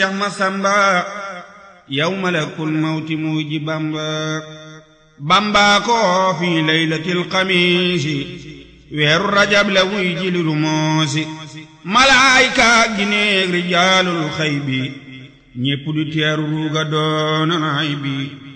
Seex Masamba yow malakul mawti muy ji Bamba Bamba ko fi laylatil xamiisi weeru rajab la wuy ji liru moosi malaayika gineeg rijaalul xaybi ñépp du teeru ruuga doona nay bi